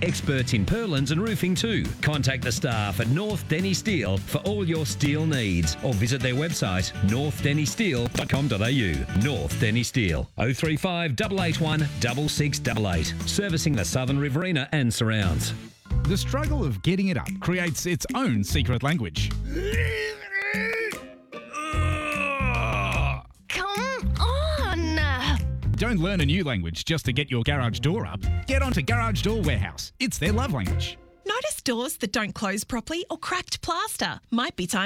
Experts in purlins and roofing too. Contact the staff at North Denny Steel for all your steel needs or visit their website northdennysteel.com.au. North Denny Steel 035 881 6688. Servicing the Southern Riverina and surrounds. The struggle of getting it up creates its own secret language. Come on! Don't learn a new language just to get your garage door up. Get onto Garage Door Warehouse. It's their love language. Notice doors that don't close properly or cracked plaster. Might be time